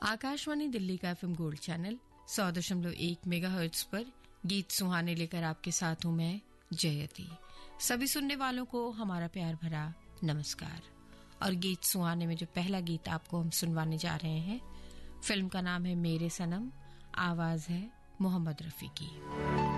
आकाशवाणी दिल्ली का FM gold channel 100.1 megahertz पर गीत सुहाने लेकर आपके साथ हूं मैं जयती। सभी सुनने वालों को हमारा प्यार भरा नमस्कार। और गीत सुहाने में जो पहला गीत आपको हम सुनवाने जा रहे हैं, फिल्म का नाम है मेरे सनम, आवाज है मोहम्मद रफी की।